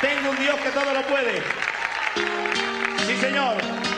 Tengo un Dios que todo lo puede. Sí, señor.